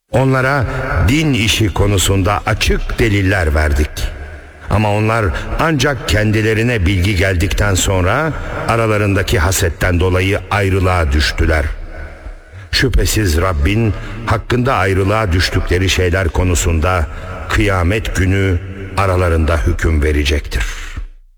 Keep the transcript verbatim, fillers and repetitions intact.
Onlara din işi konusunda açık deliller verdik. Ama onlar ancak kendilerine bilgi geldikten sonra aralarındaki hasetten dolayı ayrılığa düştüler. Şüphesiz Rabbin hakkında ayrılığa düştükleri şeyler konusunda kıyamet günü aralarında hüküm verecektir.